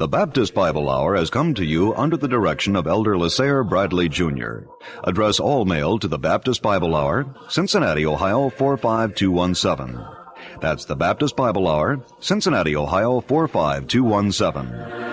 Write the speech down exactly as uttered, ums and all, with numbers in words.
The Baptist Bible Hour has come to you under the direction of Elder Lasair Bradley, Junior Address all mail to the Baptist Bible Hour, Cincinnati, Ohio four five two one seven. That's the Baptist Bible Hour, Cincinnati, Ohio four five two one seven.